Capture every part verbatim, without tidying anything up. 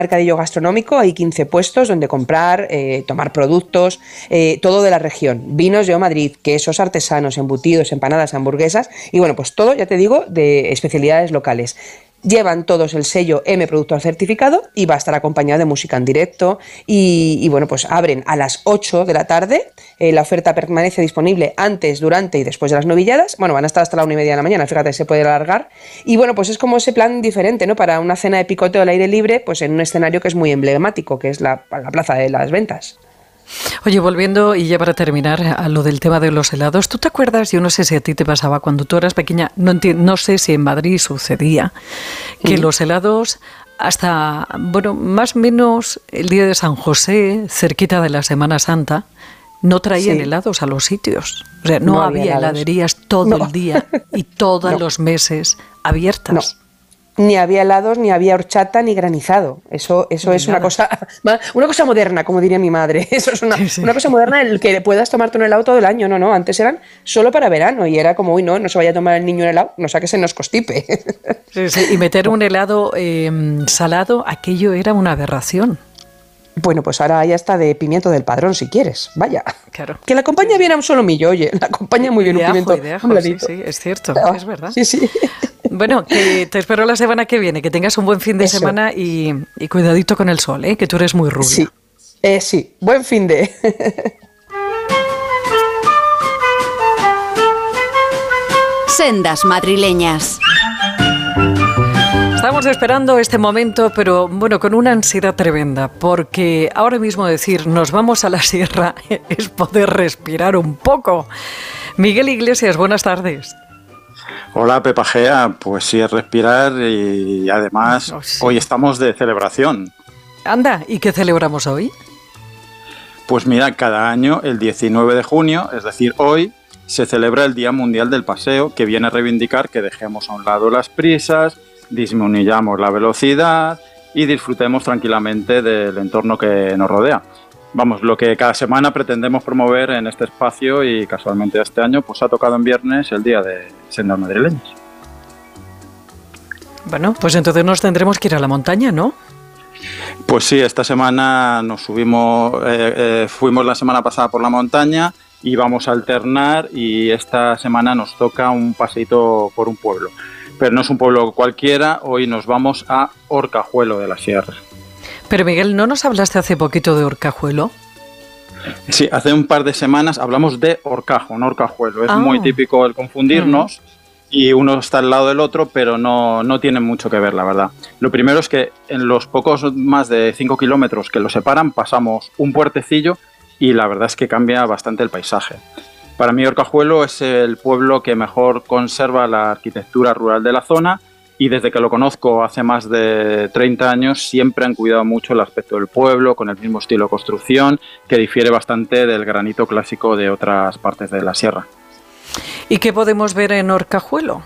mercadillo gastronómico, hay quince puestos donde comprar, eh, tomar productos, eh, todo de la región, vinos de Madrid, quesos artesanos, embutidos, empanadas, hamburguesas y bueno, pues todo, ya te digo, de especialidades locales. Llevan todos el sello M Productor Certificado y va a estar acompañado de música en directo y, y bueno, pues abren a las ocho de la tarde, eh, la oferta permanece disponible antes, durante y después de las novilladas, bueno, van a estar hasta la una y media de la mañana, fíjate, se puede alargar y bueno, pues es como ese plan diferente, ¿no? Para una cena de picoteo al aire libre, pues en un escenario que es muy emblemático, que es la, la Plaza de las Ventas. Oye, volviendo y ya para terminar a lo del tema de los helados, ¿tú te acuerdas? Yo no sé si a ti te pasaba cuando tú eras pequeña, no, enti- no sé si en Madrid sucedía, que mm. los helados hasta, bueno, más o menos el día de San José, cerquita de la Semana Santa, no traían sí. helados a los sitios. O sea, no, no había, había heladerías todo no. el día y todos no. los meses abiertas. No. Ni había helados, ni había horchata, ni granizado. Eso, eso es nada. una cosa, una cosa moderna, como diría mi madre. Eso es una, sí, sí. una cosa moderna, el que puedas tomarte un helado todo el año. No, no, antes eran solo para verano y era como, uy, no, no se vaya a tomar el niño un helado, no sea que se nos constipe. Sí, sí. Y meter un helado eh, salado, aquello era una aberración. Bueno, pues ahora ya está de pimiento del Padrón, si quieres. Vaya. Claro. Que la acompaña sí, bien a un solomillo, oye. La acompaña muy bien de un ajo, pimiento. Y de ajo, sí, sí, es cierto, ah, es verdad. Sí, sí. Bueno, que te espero la semana que viene, que tengas un buen fin de Eso. semana y, y cuidadito con el sol, ¿eh? Que tú eres muy rubia. Sí, eh, sí. Buen fin de... Sendas madrileñas. Estamos esperando este momento, pero bueno, con una ansiedad tremenda, porque ahora mismo decir nos vamos a la sierra es poder respirar un poco. Miguel Iglesias, buenas tardes. Hola, Pepa Gea, pues sí, es respirar y además oh, sí. hoy estamos de celebración. Anda, ¿y qué celebramos hoy? Pues mira, cada año, el diecinueve de junio, es decir, hoy, se celebra el Día Mundial del Paseo, que viene a reivindicar que dejemos a un lado las prisas, disminuyamos la velocidad y disfrutemos tranquilamente del entorno que nos rodea. Vamos, lo que cada semana pretendemos promover en este espacio y casualmente este año pues ha tocado en viernes el día de Sendas Madrileñas. Bueno, pues entonces nos tendremos que ir a la montaña, ¿no? Pues sí, esta semana nos subimos, eh, eh, fuimos la semana pasada por la montaña y vamos a alternar y esta semana nos toca un paseíto por un pueblo. Pero no es un pueblo cualquiera, hoy nos vamos a Orcajuelo de la Sierra. Pero Miguel, ¿no nos hablaste hace poquito de Orcajuelo? Sí, hace un par de semanas hablamos de Orcajo, no Orcajuelo. Es ah. muy típico el confundirnos uh-huh. y uno está al lado del otro, pero no, no tienen mucho que ver, la verdad. Lo primero es que en los pocos más de cinco kilómetros que los separan pasamos un puertecillo y la verdad es que cambia bastante el paisaje. Para mí Orcajuelo es el pueblo que mejor conserva la arquitectura rural de la zona y desde que lo conozco hace más de treinta años siempre han cuidado mucho el aspecto del pueblo con el mismo estilo de construcción que difiere bastante del granito clásico de otras partes de la sierra. ¿Y qué podemos ver en Orcajuelo?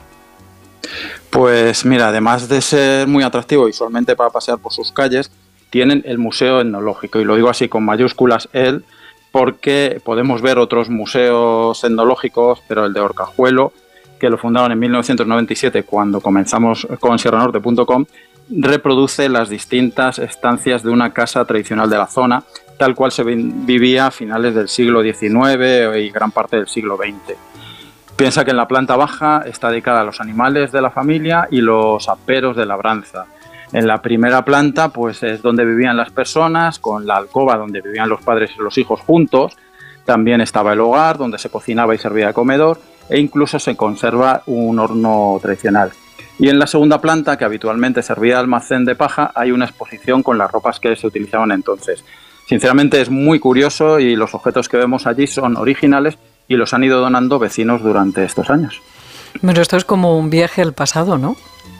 Pues mira, además de ser muy atractivo visualmente para pasear por sus calles, tienen el Museo Etnológico y lo digo así con mayúsculas él, porque podemos ver otros museos etnológicos, pero el de Orcajuelo, que lo fundaron en mil novecientos noventa y siete cuando comenzamos con sierra norte punto com, reproduce las distintas estancias de una casa tradicional de la zona, tal cual se vivía a finales del siglo diecinueve y gran parte del siglo veinte. Piensa que en la planta baja está dedicada a los animales de la familia y los aperos de labranza. En la primera planta pues es donde vivían las personas, con la alcoba donde vivían los padres y los hijos juntos. También estaba el hogar donde se cocinaba y servía de comedor e incluso se conserva un horno tradicional. Y en la segunda planta, que habitualmente servía de almacén de paja, hay una exposición con las ropas que se utilizaban entonces. Sinceramente es muy curioso y los objetos que vemos allí son originales y los han ido donando vecinos durante estos años. Pero esto es como un viaje al pasado, ¿no?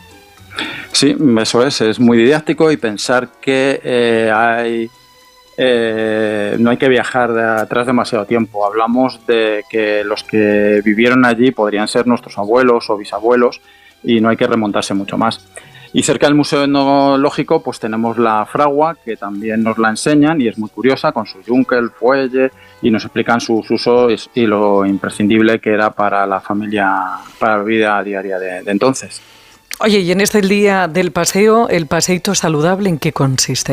Sí, eso es, es muy didáctico y pensar que eh, hay, eh, no hay que viajar de atrás demasiado tiempo. Hablamos de que los que vivieron allí podrían ser nuestros abuelos o bisabuelos y no hay que remontarse mucho más. Y cerca del Museo Etnológico pues tenemos la fragua, que también nos la enseñan y es muy curiosa, con su yunque, el fuelle, y nos explican sus usos y lo imprescindible que era para la familia, para la vida diaria de, de entonces. Oye, y en este día del paseo, ¿el paseíto saludable en qué consiste?